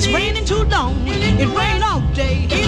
It's raining too long, it rain all day.